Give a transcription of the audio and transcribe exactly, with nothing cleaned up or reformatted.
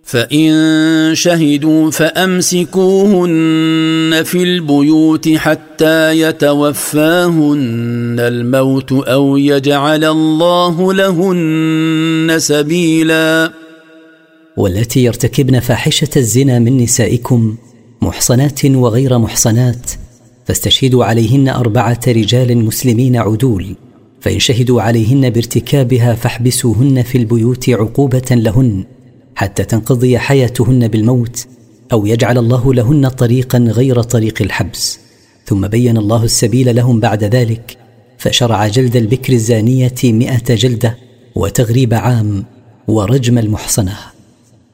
فإن شهدوا فأمسكوهن في البيوت حتى يتوفاهن الموت أو يجعل الله لهن سبيلا. والتي يرتكبن فاحشة الزنا من نسائكم محصنات وغير محصنات فاستشهدوا عليهن أربعة رجال مسلمين عدول، فإن شهدوا عليهن بارتكابها فاحبسوهن في البيوت عقوبة لهن حتى تنقضي حياتهن بالموت أو يجعل الله لهن طريقا غير طريق الحبس. ثم بين الله السبيل لهم بعد ذلك، فشرع جلد البكر الزانية مئة جلدة وتغريب عام ورجم المحصنة.